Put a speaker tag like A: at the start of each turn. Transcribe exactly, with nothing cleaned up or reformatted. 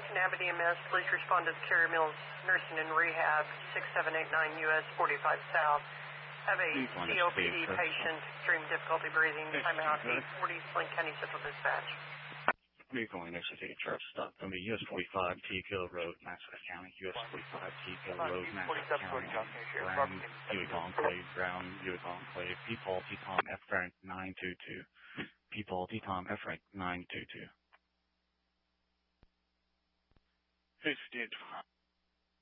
A: Abbott E M S, please respond to the Carrier Mills Nursing and Rehab, six seven eight nine U S forty-five South. Have a C O P D patient, extreme difficulty breathing, timeout eight forty, Sling County Central Dispatch.
B: Vehicle only next to take a truck stop. Going to be U S forty-five, T Kill Road, Massachusetts County. U S forty-five, T Kill Road, Massachusetts County. Brown, Buick Enclave, Brown, Buick Enclave. P-Paul, T-Tom, F-Frank, nine two two. P-Paul, T-Tom, F-Frank, nine two two.
C: fifty-eight.